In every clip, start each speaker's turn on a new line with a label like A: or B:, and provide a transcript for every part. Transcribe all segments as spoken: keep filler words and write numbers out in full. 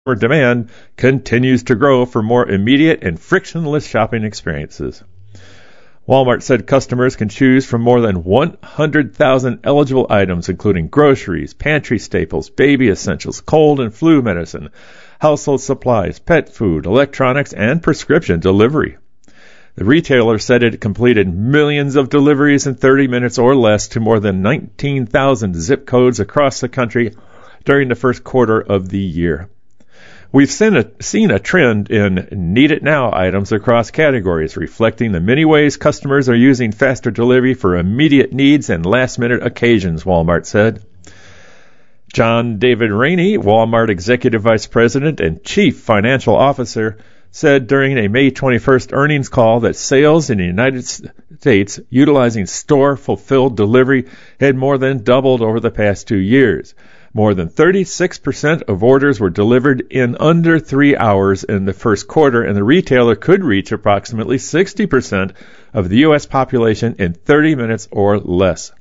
A: demand continues to grow for more immediate and frictionless shopping experiences. Walmart said customers can choose from more than one hundred thousand eligible items, including groceries, pantry staples, baby essentials, cold and flu medicine, household supplies, pet food, electronics, and prescription delivery. The retailer said it completed millions of deliveries in thirty minutes or less to more than nineteen thousand zip codes across the country during the first quarter of the year. We've seen a, seen a trend in need-it-now items across categories, reflecting the many ways customers are using faster delivery for immediate needs and last-minute occasions, Walmart said. John David Rainey, Walmart Executive Vice President and Chief Financial Officer, said during a May twenty-first earnings call that sales in the United States utilizing store-fulfilled delivery had more than doubled over the past two years. More than thirty-six percent of orders were delivered in under three hours in the first quarter, and the retailer could reach approximately sixty percent of the U S population in thirty minutes or less.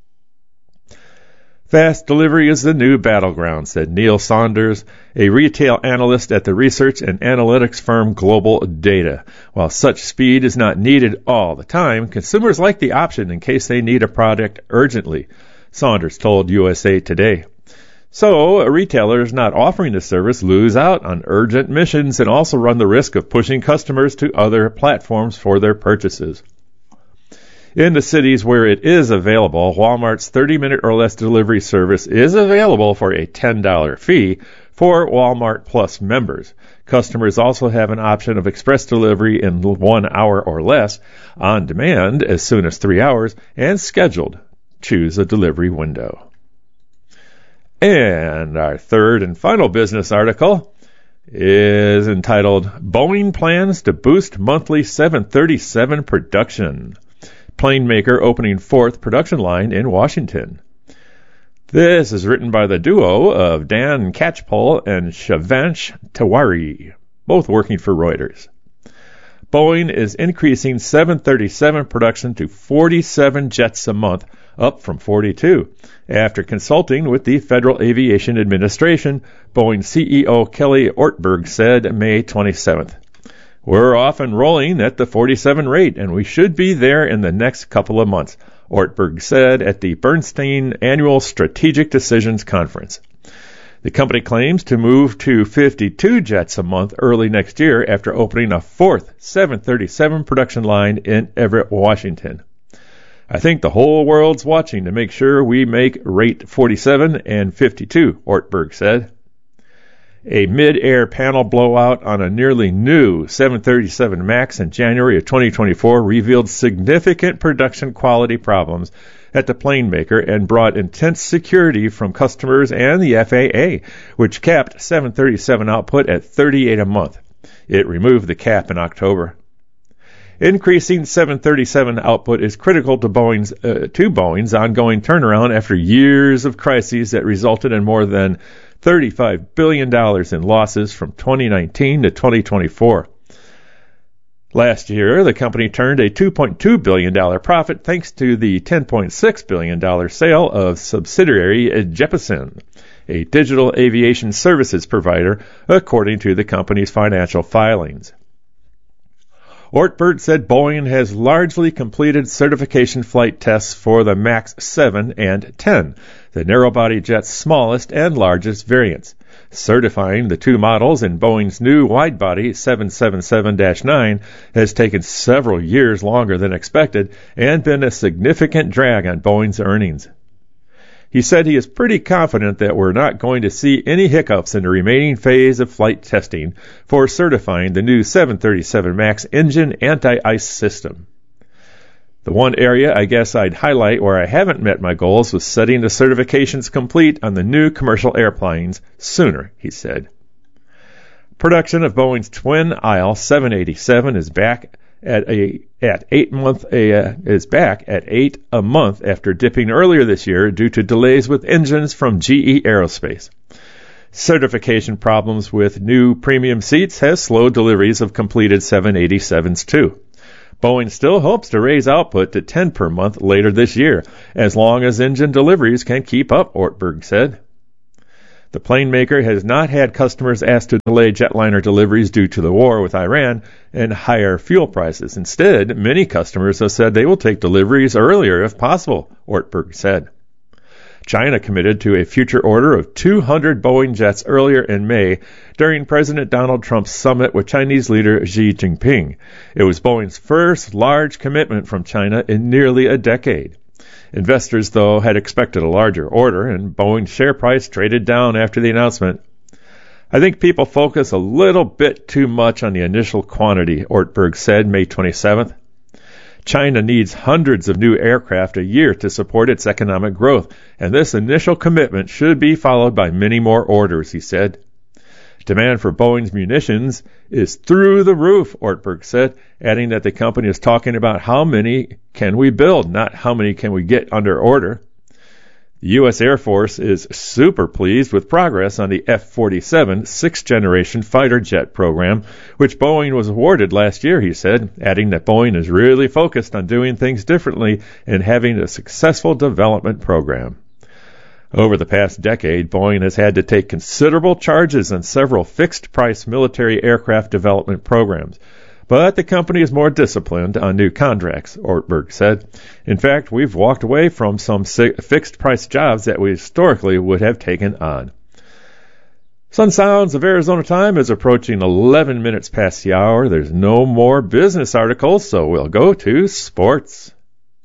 A: Fast delivery is the new battleground, said Neil Saunders, a retail analyst at the research and analytics firm Global Data. While such speed is not needed all the time, consumers like the option in case they need a product urgently, Saunders told U S A Today. So, retailers not offering the service lose out on urgent missions and also run the risk of pushing customers to other platforms for their purchases. In the cities where it is available, Walmart's thirty-minute or less delivery service is available for a ten dollars fee for Walmart Plus members. Customers also have an option of express delivery in one hour or less, on demand as soon as three hours, and scheduled. Choose a delivery window. And our third and final business article is entitled, Boeing Plans to Boost Monthly seven thirty-seven Production. Plane maker opening fourth production line in Washington. This is written by the duo of Dan Catchpole and Shivansh Tiwari, both working for Reuters. Boeing is increasing seven thirty-seven production to forty-seven jets a month, up from forty-two. After consulting with the Federal Aviation Administration, Boeing C E O Kelly Ortberg said May twenty-seventh. We're off and rolling at the forty-seven rate, and we should be there in the next couple of months, Ortberg said at the Bernstein Annual Strategic Decisions Conference. The company claims to move to fifty-two jets a month early next year after opening a fourth seven thirty-seven production line in Everett, Washington. I think the whole world's watching to make sure we make rate forty-seven and fifty-two, Ortberg said. A mid-air panel blowout on a nearly new seven thirty-seven MAX in January of twenty twenty-four revealed significant production quality problems at the plane maker and brought intense security from customers and the F A A, which capped seven thirty-seven output at thirty-eight a month. It removed the cap in October. Increasing seven thirty-seven output is critical to Boeing's uh, to Boeing's ongoing turnaround after years of crises that resulted in more than thirty-five billion dollars in losses from twenty nineteen to twenty twenty-four. Last year, the company turned a two point two billion dollars profit thanks to the ten point six billion dollars sale of subsidiary Jeppesen, a digital aviation services provider, according to the company's financial filings. Ortberg said Boeing has largely completed certification flight tests for the MAX seven and ten, the narrow-body jet's smallest and largest variants. Certifying the two models in Boeing's new wide-body seven seventy-seven dash nine has taken several years longer than expected and been a significant drag on Boeing's earnings. He said he is pretty confident that we're not going to see any hiccups in the remaining phase of flight testing for certifying the new seven thirty-seven MAX engine anti-ice system. The one area I guess I'd highlight where I haven't met my goals was setting the certifications complete on the new commercial airplanes sooner, he said. Production of Boeing's twin-aisle seven eighty-seven is back at a at eight month a uh, is back at eight a month after dipping earlier this year due to delays with engines from G E Aerospace. Certification problems with new premium seats has slowed deliveries of completed seven eighty-sevens too. Boeing still hopes to raise output to ten per month later this year, as long as engine deliveries can keep up, Ortberg said. The plane maker has not had customers asked to delay jetliner deliveries due to the war with Iran and higher fuel prices. Instead, many customers have said they will take deliveries earlier if possible, Ortberg said. China committed to a future order of two hundred Boeing jets earlier in May during President Donald Trump's summit with Chinese leader Xi Jinping. It was Boeing's first large commitment from China in nearly a decade. Investors, though, had expected a larger order, and Boeing's share price traded down after the announcement. I think people focus a little bit too much on the initial quantity, Ortberg said May twenty-seventh. China needs hundreds of new aircraft a year to support its economic growth, and this initial commitment should be followed by many more orders, he said. Demand for Boeing's munitions is through the roof, Ortberg said, adding that the company is talking about how many can we build, not how many can we get under order. The U S Air Force is super pleased with progress on the F forty-seven sixth-generation fighter jet program, which Boeing was awarded last year, he said, adding that Boeing is really focused on doing things differently and having a successful development program. Over the past decade, Boeing has had to take considerable charges on several fixed-price military aircraft development programs. But the company is more disciplined on new contracts, Ortberg said. In fact, we've walked away from some fixed-price jobs that we historically would have taken on. Sun Sounds of Arizona time is approaching eleven minutes past the hour. There's no more business articles, so we'll go to sports.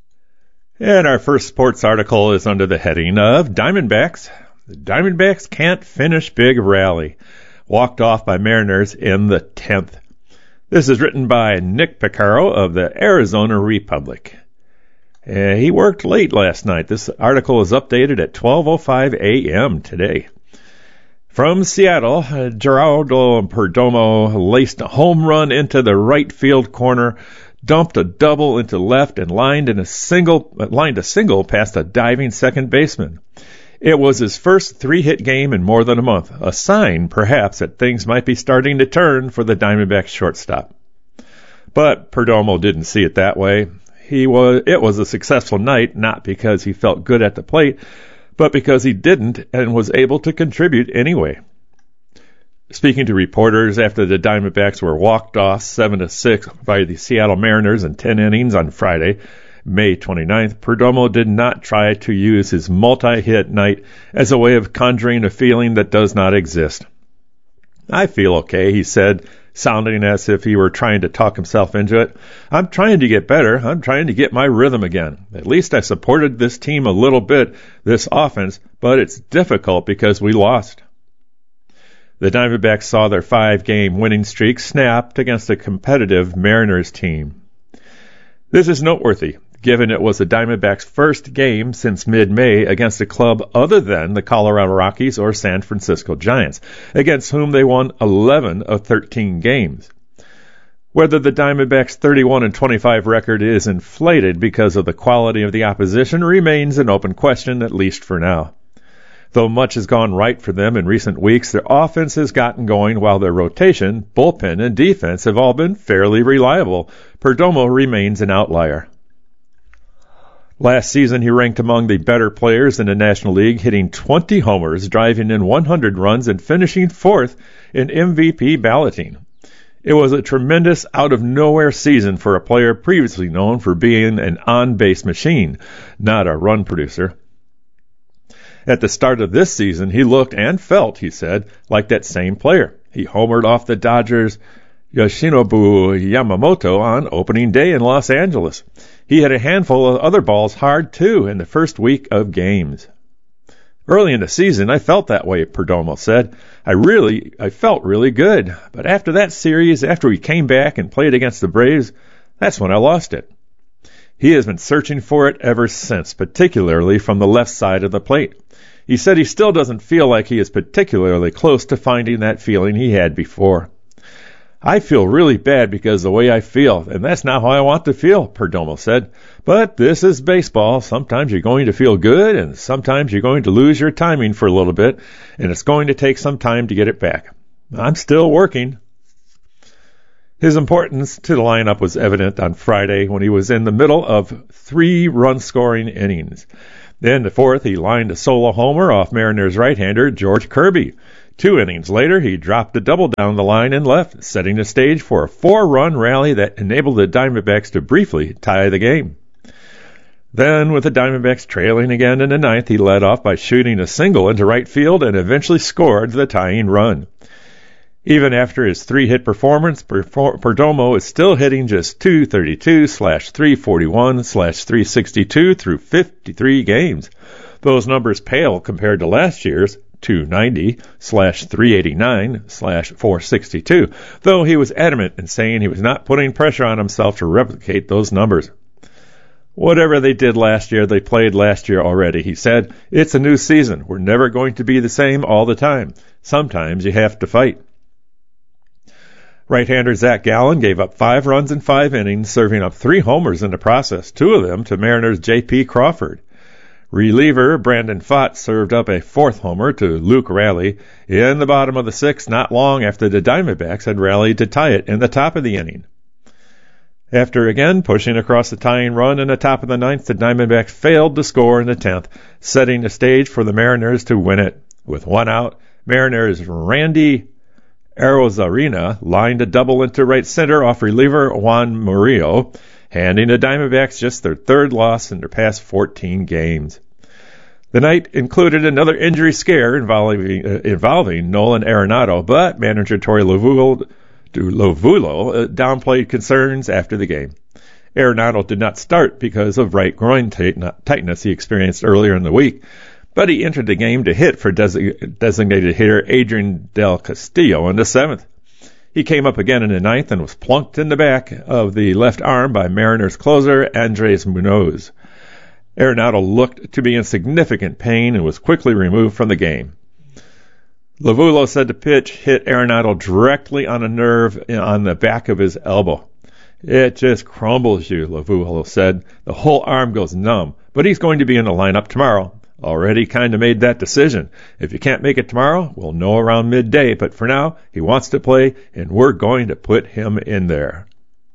A: And our first sports article is under the heading of Diamondbacks. The Diamondbacks can't finish big rally. Walked off by Mariners in the tenth. This is written by Nick Picaro of the Arizona Republic. Uh, he worked late last night. This article is updated at twelve oh five a.m. today. From Seattle, uh, Geraldo Perdomo laced a home run into the right field corner, dumped a double into left, and lined in a single lined a single past a diving second baseman. It was his first three-hit game in more than a month, a sign, perhaps, that things might be starting to turn for the Diamondbacks shortstop. But Perdomo didn't see it that way. He was it was a successful night, not because he felt good at the plate, but because he didn't and was able to contribute anyway. Speaking to reporters after the Diamondbacks were walked off seven to six by the Seattle Mariners in ten innings on Friday, May twenty-ninth, Perdomo did not try to use his multi-hit night as a way of conjuring a feeling that does not exist. I feel okay, he said, sounding as if he were trying to talk himself into it. I'm trying to get better. I'm trying to get my rhythm again. At least I supported this team a little bit, this offense, but it's difficult because we lost. The Diamondbacks saw their five-game winning streak snapped against a competitive Mariners team. This is noteworthy, given it was the Diamondbacks' first game since mid-May against a club other than the Colorado Rockies or San Francisco Giants, against whom they won eleven of thirteen games. Whether the Diamondbacks' thirty-one and twenty-five record is inflated because of the quality of the opposition remains an open question, at least for now. Though much has gone right for them in recent weeks, their offense has gotten going while their rotation, bullpen, and defense have all been fairly reliable. Perdomo remains an outlier. Last season, he ranked among the better players in the National League, hitting twenty homers, driving in one hundred runs, and finishing fourth in M V P balloting. It was a tremendous out-of-nowhere season for a player previously known for being an on-base machine, not a run producer. At the start of this season, he looked and felt, he said, like that same player. He homered off the Dodgers' Yoshinobu Yamamoto on opening day in Los Angeles. He had a handful of other balls hard, too, in the first week of games. Early in the season, I felt that way, Perdomo said. I really, I felt really good. But after that series, after we came back and played against the Braves, that's when I lost it. He has been searching for it ever since, particularly from the left side of the plate. He said he still doesn't feel like he is particularly close to finding that feeling he had before. I feel really bad because the way I feel, and that's not how I want to feel, Perdomo said. But this is baseball. Sometimes you're going to feel good, and sometimes you're going to lose your timing for a little bit, and it's going to take some time to get it back. I'm still working. His importance to the lineup was evident on Friday when he was in the middle of three run-scoring innings. In the fourth, he lined a solo homer off Mariners right-hander George Kirby. Two innings later, he dropped a double down the line and left, setting the stage for a four-run rally that enabled the Diamondbacks to briefly tie the game. Then, with the Diamondbacks trailing again in the ninth, he led off by shooting a single into right field and eventually scored the tying run. Even after his three-hit performance, Perdomo is still hitting just two thirty-two slash three forty-one slash three sixty-two through fifty-three games. Those numbers pale compared to last year's two ninety slash three eighty-nine slash four sixty-two, though he was adamant in saying he was not putting pressure on himself to replicate those numbers. Whatever they did last year, they played last year already, he said. It's a new season. We're never going to be the same all the time. Sometimes you have to fight. Right-hander Zach Gallen gave up five runs in five innings, serving up three homers in the process, two of them to Mariners' J P. Crawford. Reliever Brandon Pfaadt served up a fourth homer to Luke Raleigh in the bottom of the sixth, not long after the Diamondbacks had rallied to tie it in the top of the inning. After again pushing across the tying run in the top of the ninth, the Diamondbacks failed to score in the tenth, setting the stage for the Mariners to win it. With one out, Mariners' Randy Arozarena lined a double into right center off reliever Juan Murillo, handing the Diamondbacks just their third loss in their past fourteen games. The night included another injury scare involving, uh, involving Nolan Arenado, but manager Torey Lovullo, Lovullo uh, downplayed concerns after the game. Arenado did not start because of right groin tightness he experienced earlier in the week, but he entered the game to hit for desi- designated hitter Adrian Del Castillo in the seventh. He came up again in the ninth and was plunked in the back of the left arm by Mariners closer Andres Munoz. Arenado looked to be in significant pain and was quickly removed from the game. Lovullo said the pitch hit Arenado directly on a nerve on the back of his elbow. It just crumbles you, Lovullo said. The whole arm goes numb, but he's going to be in the lineup tomorrow. Already kind of made that decision. If you can't make it tomorrow, we'll know around midday, but for now, he wants to play, and we're going to put him in there.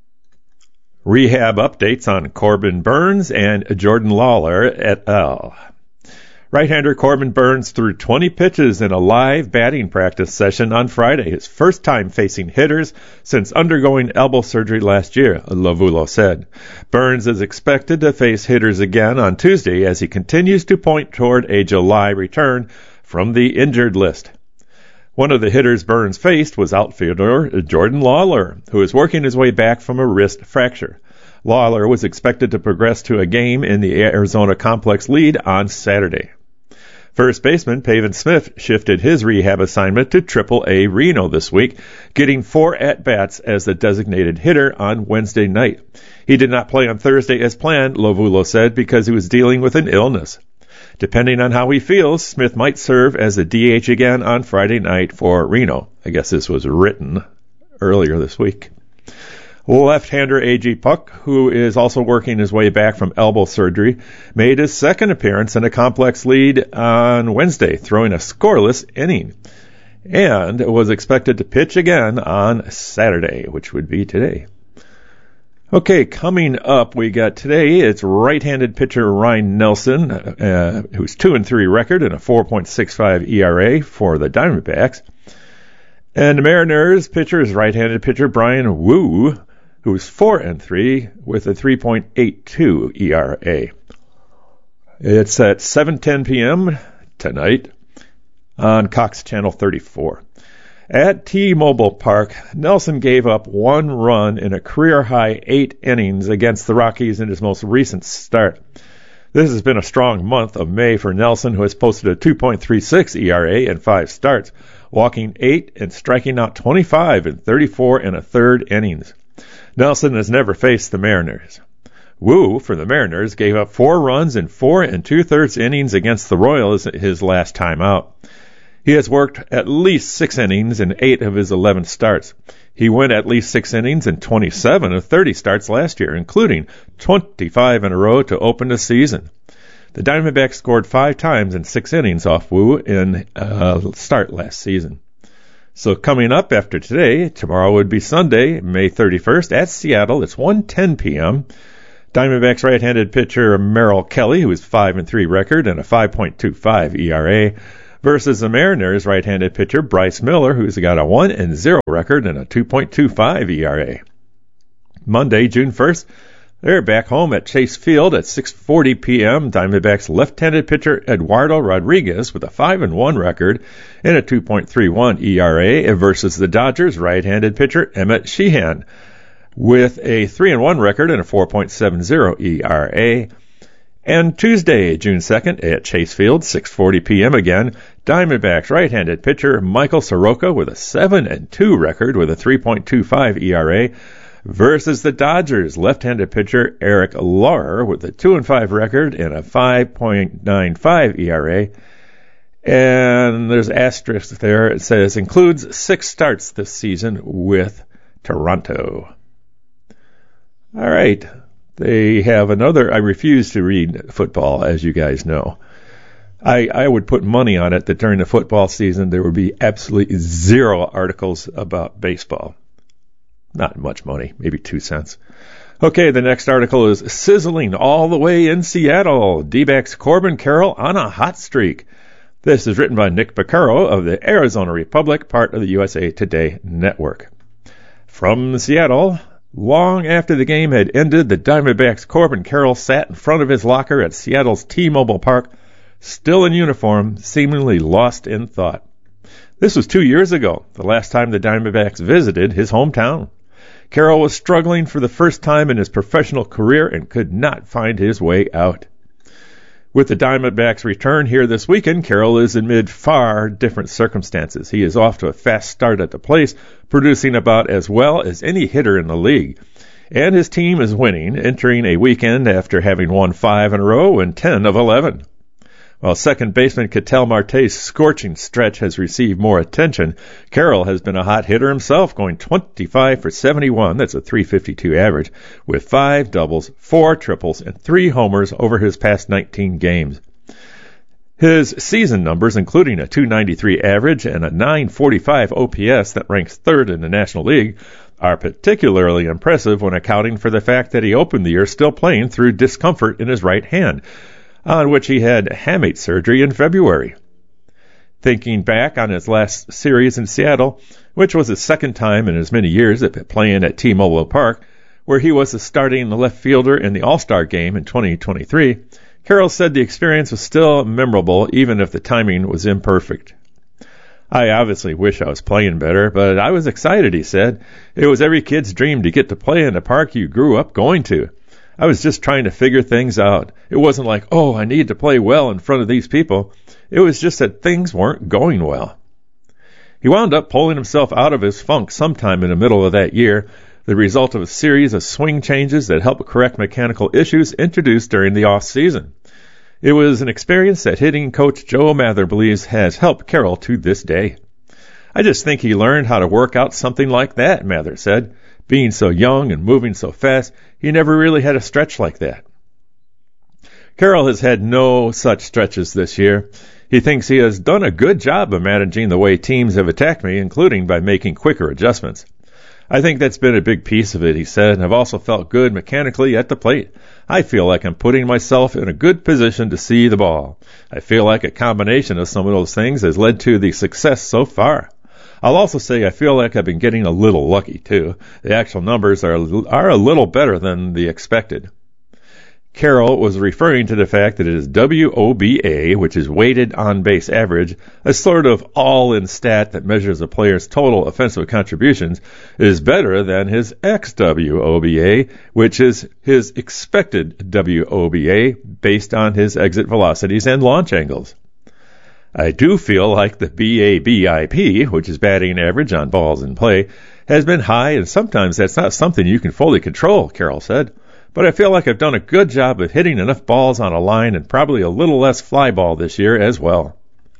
A: Rehab updates on Corbin Burnes and Jordan Lawler et al. Right-hander Corbin Burnes threw twenty pitches in a live batting practice session on Friday, his first time facing hitters since undergoing elbow surgery last year, Lovullo said. Burnes is expected to face hitters again on Tuesday as he continues to point toward a July return from the injured list. One of the hitters Burnes faced was outfielder Jordan Lawler, who is working his way back from a wrist fracture. Lawler was expected to progress to a game in the Arizona Complex lead on Saturday. First baseman Pavin Smith shifted his rehab assignment to triple A Reno this week, getting four at-bats as the designated hitter on Wednesday night. He did not play on Thursday as planned, Lovullo said, because he was dealing with an illness. Depending on how he feels, Smith might serve as a D H again on Friday night for Reno. I guess this was written earlier this week. Left-hander A J Puk, who is also working his way back from elbow surgery, made his second appearance in a complex lead on Wednesday, throwing a scoreless inning, and was expected to pitch again on Saturday, which would be today. Okay, coming up, we got today, it's right-handed pitcher Ryan Nelson, uh, who's two and three record and a four point six five E R A for the Diamondbacks. And the Mariners pitcher is right-handed pitcher Brian Wu, who's four and three with a three point eight two E R A. It's at seven ten p.m. tonight on Cox Channel thirty-four. At T-Mobile Park, Nelson gave up one run in a career-high eight innings against the Rockies in his most recent start. This has been a strong month of May for Nelson, who has posted a two point three six E R A in five starts, walking eight and striking out twenty-five in thirty-four and a third innings. Nelson has never faced the Mariners. Wu, for the Mariners, gave up four runs in four and two-thirds innings against the Royals his last time out. He has worked at least six innings in eight of his eleven starts. He went at least six innings in twenty-seven of thirty starts last year, including twenty-five in a row to open the season. The Diamondbacks scored five times in six innings off Wu in uh, start last season. So coming up after today, tomorrow would be Sunday, May thirty-first, at Seattle. It's one ten p.m. Diamondbacks right-handed pitcher Merrill Kelly, who is five and three record and a five point two five E R A, versus the Mariners right-handed pitcher Bryce Miller, who's got a one and zero record and a two point two five E R A. Monday, June first, they're back home at Chase Field at six forty p.m. Diamondbacks left-handed pitcher Eduardo Rodriguez with a five and one record and a two point three one E R A versus the Dodgers right-handed pitcher Emmett Sheehan with a three and one record and a four point seven zero E R A. And Tuesday, June second, at Chase Field, six forty p.m. again, Diamondbacks right-handed pitcher Michael Soroka with a seven and two record with a three point two five E R A versus the Dodgers left-handed pitcher Eric Lauer with a two and five record and a five point nine five E R A. And there's an asterisk there. It says includes six starts this season with Toronto. All right. They have another. I refuse to read football, as you guys know. I, I would put money on it that during the football season there would be absolutely zero articles about baseball. Not much money, maybe two cents. Okay, the next article is sizzling all the way in Seattle. D-backs Corbin Carroll on a hot streak. This is written by Nick Piccaro of the Arizona Republic, part of the U S A Today network. From Seattle, long after the game had ended, the Diamondbacks' Corbin Carroll sat in front of his locker at Seattle's T-Mobile Park, still in uniform, seemingly lost in thought. This was two years ago, the last time the Diamondbacks visited his hometown. Carroll was struggling for the first time in his professional career and could not find his way out. With the Diamondbacks' return here this weekend, Carroll is amid far different circumstances. He is off to a fast start at the place, producing about as well as any hitter in the league. And his team is winning, entering a weekend after having won five in a row and ten of eleven. While second baseman Ketel Marte's scorching stretch has received more attention, Carroll has been a hot hitter himself, going twenty-five for seventy-one, that's a three fifty-two average, with five doubles, four triples, and three homers over his past nineteen games. His season numbers, including a two ninety-three average and a nine forty-five O P S that ranks third in the National League, are particularly impressive when accounting for the fact that he opened the year still playing through discomfort in his right hand, on which he had hamate surgery in February. Thinking back on his last series in Seattle, which was his second time in as many years at playing at T-Mobile Park, where he was the starting left fielder in the All-Star game in twenty twenty-three, Carroll said the experience was still memorable even if the timing was imperfect. I obviously wish I was playing better, but I was excited, he said. It was every kid's dream to get to play in the park you grew up going to. I was just trying to figure things out. It wasn't like, oh, I need to play well in front of these people. It was just that things weren't going well. He wound up pulling himself out of his funk sometime in the middle of that year, the result of a series of swing changes that helped correct mechanical issues introduced during the off-season. It was an experience that hitting coach Joe Mather believes has helped Carroll to this day. I just think he learned how to work out something like that, Mather said. Being so young and moving so fast, he never really had a stretch like that. Carroll has had no such stretches this year. He thinks he has done a good job of managing the way teams have attacked me, including by making quicker adjustments. I think that's been a big piece of it, he said, and I've also felt good mechanically at the plate. I feel like I'm putting myself in a good position to see the ball. I feel like a combination of some of those things has led to the success so far. I'll also say I feel like I've been getting a little lucky, too. The actual numbers are, are a little better than the expected. Carroll was referring to the fact that his W O B A, which is weighted on-base average, a sort of all-in stat that measures a player's total offensive contributions, is better than his X W O B A, which is his expected W O B A based on his exit velocities and launch angles. I do feel like the B A B I P, which is batting average on balls in play, has been high, and sometimes that's not something you can fully control, Carroll said. But I feel like I've done a good job of hitting enough balls on a line and probably a little less fly ball this year as well.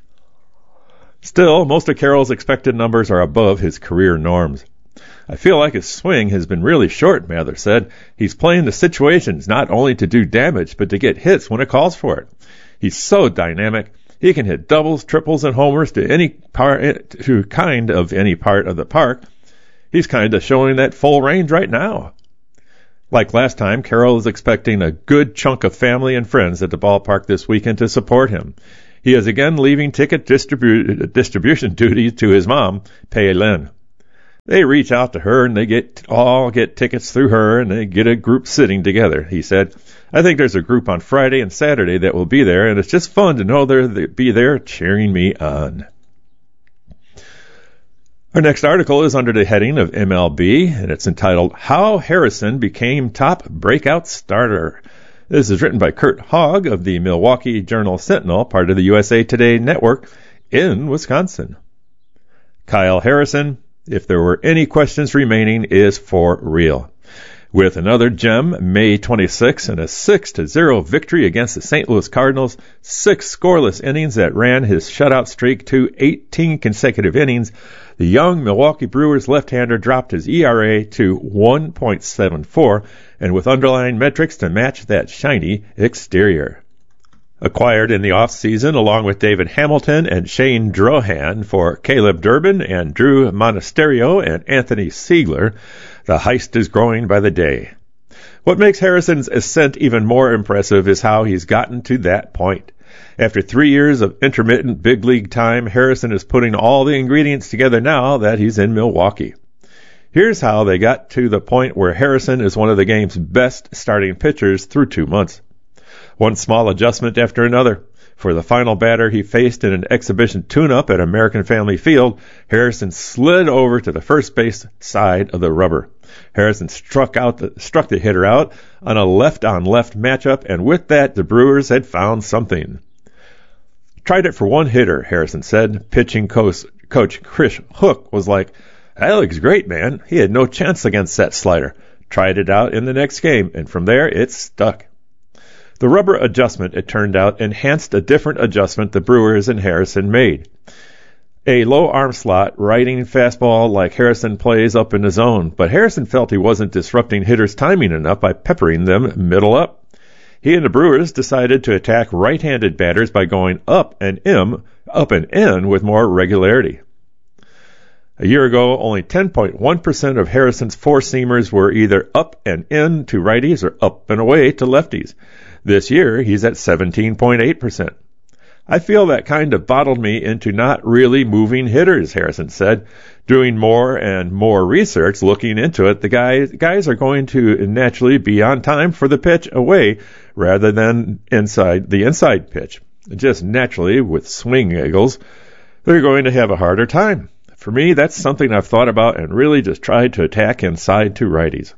A: Still, most of Carroll's expected numbers are above his career norms. I feel like his swing has been really short, Mather said. He's playing the situations not only to do damage, but to get hits when it calls for it. He's so dynamic. He can hit doubles, triples, and homers to any part, to kind of any part of the park. He's kind of showing that full range right now. Like last time, Carroll is expecting a good chunk of family and friends at the ballpark this weekend to support him. He is again leaving ticket distribu- distribution duty to his mom, Pei Lin. They reach out to her and they get all get tickets through her and they get a group sitting together, he said. I think there's a group on Friday and Saturday that will be there, and it's just fun to know they'll be there cheering me on. Our next article is under the heading of M L B, and it's entitled, How Harrison Became Top Breakout Starter. This is written by Kurt Hogg of the Milwaukee Journal-Sentinel, part of the U S A Today network in Wisconsin. Kyle Harrison, if there were any questions remaining, is for real. With another gem, May twenty-sixth, and a six to zero victory against the Saint Louis Cardinals, six scoreless innings that ran his shutout streak to eighteen consecutive innings, the young Milwaukee Brewers left-hander dropped his E R A to one point seven four, and with underlying metrics to match that shiny exterior. Acquired in the off-season along with David Hamilton and Shane Drohan for Caleb Durbin and Drew Monasterio and Anthony Siegler, the heist is growing by the day. What makes Harrison's ascent even more impressive is how he's gotten to that point. After three years of intermittent big league time, Harrison is putting all the ingredients together now that he's in Milwaukee. Here's how they got to the point where Harrison is one of the game's best starting pitchers through two months. One small adjustment after another. For the final batter he faced in an exhibition tune-up at American Family Field, Harrison slid over to the first base side of the rubber. Harrison struck out the, struck the hitter out on a left-on-left matchup, and with that, the Brewers had found something. Tried it for one hitter, Harrison said. Pitching coach, coach Chris Hook was like, that looks great, man. He had no chance against that slider. Tried it out in the next game, and from there, it stuck. The rubber adjustment, it turned out, enhanced a different adjustment the Brewers and Harrison made. A low arm slot, riding fastball like Harrison plays up in the zone, but Harrison felt he wasn't disrupting hitters' timing enough by peppering them middle up. He and the Brewers decided to attack right-handed batters by going up and in, up and in with more regularity. A year ago, only ten point one percent of Harrison's four-seamers were either up and in to righties or up and away to lefties. This year, he's at seventeen point eight percent. I feel that kind of bottled me into not really moving hitters, Harrison said. Doing more and more research, looking into it, the guys, guys are going to naturally be on time for the pitch away rather than inside the inside pitch. Just naturally, with swing angles, they're going to have a harder time. For me, that's something I've thought about and really just tried to attack inside to righties.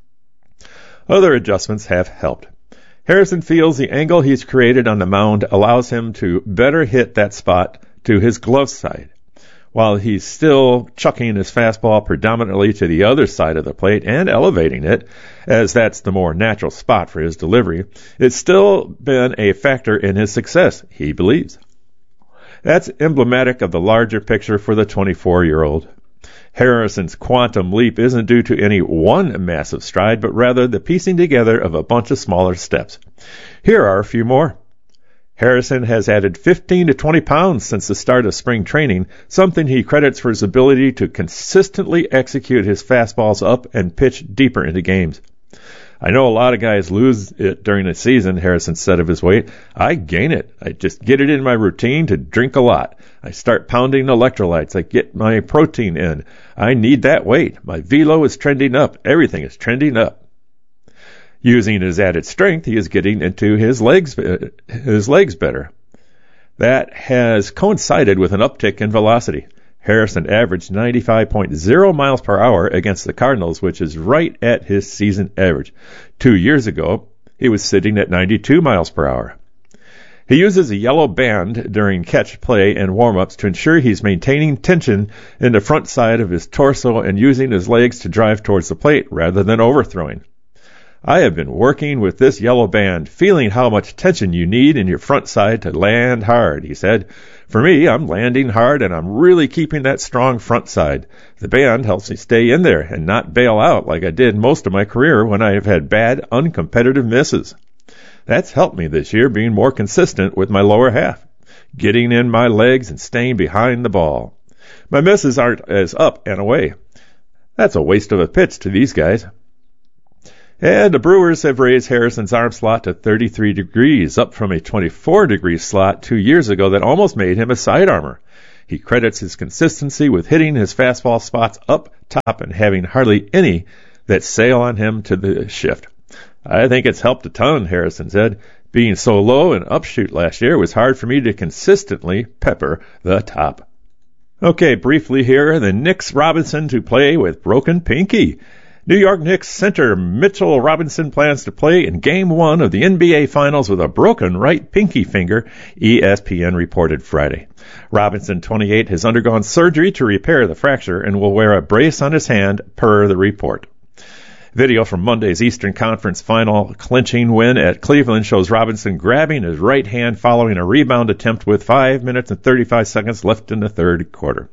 A: Other adjustments have helped. Harrison feels the angle he's created on the mound allows him to better hit that spot to his glove side. While he's still chucking his fastball predominantly to the other side of the plate and elevating it, as that's the more natural spot for his delivery, it's still been a factor in his success, he believes. That's emblematic of the larger picture for the twenty-four-year-old. Harrison's quantum leap isn't due to any one massive stride, but rather the piecing together of a bunch of smaller steps. Here are a few more. Harrison has added fifteen to twenty pounds since the start of spring training, something he credits for his ability to consistently execute his fastballs up and pitch deeper into games. I know a lot of guys lose it during the season, Harrison said of his weight. I gain it. I just get it in my routine to drink a lot. I start pounding electrolytes. I get my protein in. I need that weight. My velo is trending up. Everything is trending up. Using his added strength, he is getting into his legs, his legs better. That has coincided with an uptick in velocity. Harrison averaged ninety-five point zero miles per hour against the Cardinals, which is right at his season average. Two years ago, he was sitting at ninety-two miles per hour. He uses a yellow band during catch, play, and warm-ups to ensure he's maintaining tension in the front side of his torso and using his legs to drive towards the plate rather than overthrowing. I have been working with this yellow band, feeling how much tension you need in your front side to land hard, he said. For me, I'm landing hard and I'm really keeping that strong front side. The band helps me stay in there and not bail out like I did most of my career when I have had bad, uncompetitive misses. That's helped me this year being more consistent with my lower half, getting in my legs and staying behind the ball. My misses aren't as up and away. That's a waste of a pitch to these guys. And the Brewers have raised Harrison's arm slot to thirty-three degrees, up from a twenty-four degree slot two years ago that almost made him a sidearmer. He credits his consistency with hitting his fastball spots up top and having hardly any that sail on him to the shift. I think it's helped a ton, Harrison said. Being so low and upshoot last year was hard for me to consistently pepper the top. Okay, briefly here, the Knicks Robinson to play with broken pinky. New York Knicks center Mitchell Robinson plans to play in Game one of the N B A Finals with a broken right pinky finger, E S P N reported Friday. Robinson, twenty-eight, has undergone surgery to repair the fracture and will wear a brace on his hand, per the report. Video from Monday's Eastern Conference Final clinching win at Cleveland shows Robinson grabbing his right hand following a rebound attempt with five minutes and thirty-five seconds left in the third quarter.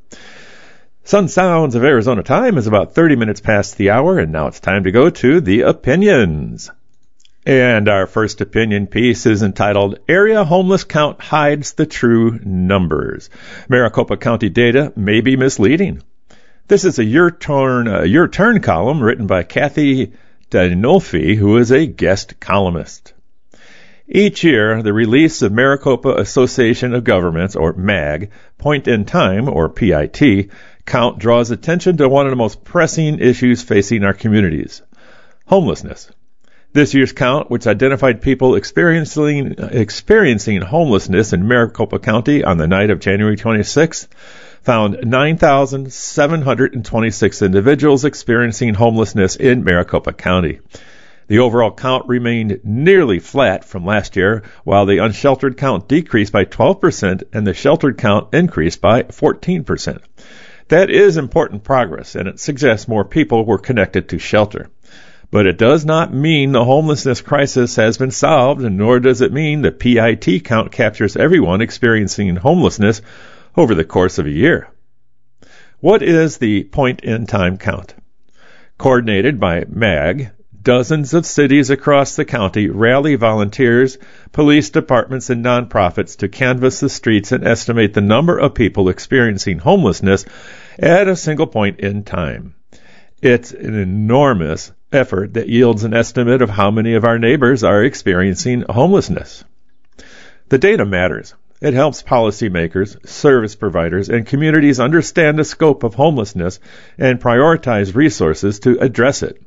A: Sun Sounds of Arizona time is about thirty minutes past the hour, and now it's time to go to the opinions. And our first opinion piece is entitled, Area Homeless Count Hides the True Numbers. Maricopa County data may be misleading. This is a Your Turn, uh, Your Turn column written by Kathy Dinolfi, who is a guest columnist. Each year, the release of Maricopa Association of Governments, or M A G, Point in Time, or P I T, count draws attention to one of the most pressing issues facing our communities, homelessness. This year's count, which identified people experiencing, experiencing homelessness in Maricopa County on the night of January twenty-sixth, found nine thousand seven hundred twenty-six individuals experiencing homelessness in Maricopa County. The overall count remained nearly flat from last year, while the unsheltered count decreased by twelve percent and the sheltered count increased by fourteen percent. That is important progress, and it suggests more people were connected to shelter. But it does not mean the homelessness crisis has been solved, nor does it mean the P I T count captures everyone experiencing homelessness over the course of a year. What is the point-in-time count? Coordinated by M A G, dozens of cities across the county rally volunteers, police departments, and nonprofits to canvass the streets and estimate the number of people experiencing homelessness at a single point in time. It's an enormous effort that yields an estimate of how many of our neighbors are experiencing homelessness. The data matters. It helps policymakers, service providers, and communities understand the scope of homelessness and prioritize resources to address it.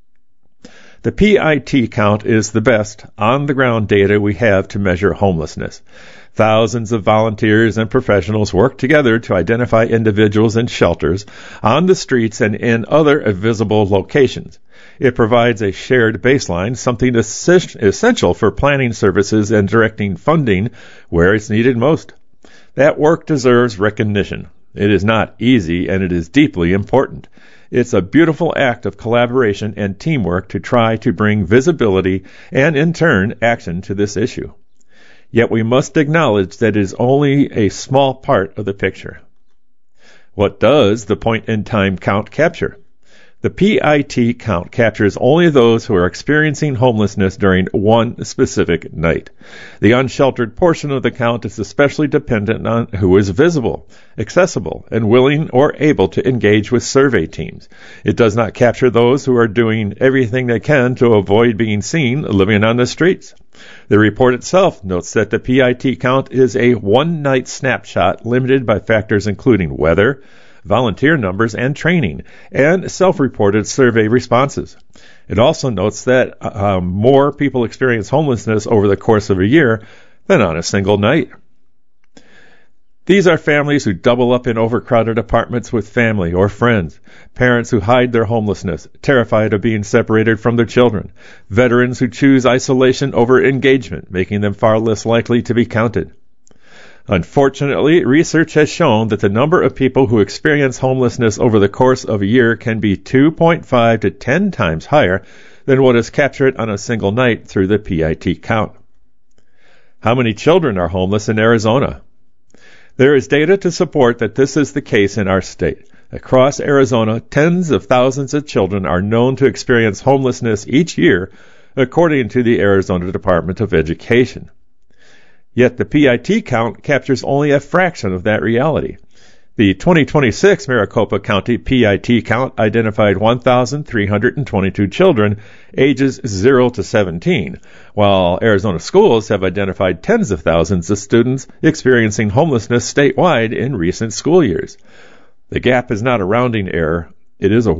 A: The P I T count is the best on-the-ground data we have to measure homelessness. Thousands of volunteers and professionals work together to identify individuals in shelters, on the streets, and in other visible locations. It provides a shared baseline, something essential for planning services and directing funding where it's needed most. That work deserves recognition. It is not easy, and it is deeply important. It's a beautiful act of collaboration and teamwork to try to bring visibility and, in turn, action to this issue. Yet we must acknowledge that it is only a small part of the picture. What does the point-in-time count capture? The P I T count captures only those who are experiencing homelessness during one specific night. The unsheltered portion of the count is especially dependent on who is visible, accessible, and willing or able to engage with survey teams. It does not capture those who are doing everything they can to avoid being seen living on the streets. The report itself notes that the P I T count is a one-night snapshot limited by factors including weather, volunteer numbers, and training, and self-reported survey responses. It also notes that uh, more people experience homelessness over the course of a year than on a single night. These are families who double up in overcrowded apartments with family or friends, parents who hide their homelessness, terrified of being separated from their children, veterans who choose isolation over engagement, making them far less likely to be counted. Unfortunately, research has shown that the number of people who experience homelessness over the course of a year can be two point five to ten times higher than what is captured on a single night through the P I T count. How many children are homeless in Arizona? There is data to support that this is the case in our state. Across Arizona, tens of thousands of children are known to experience homelessness each year, according to the Arizona Department of Education. Yet the P I T count captures only a fraction of that reality. The twenty twenty-six Maricopa County P I T count identified one thousand three hundred twenty-two children ages zero to seventeen, while Arizona schools have identified tens of thousands of students experiencing homelessness statewide in recent school years. The gap is not a rounding error. It is a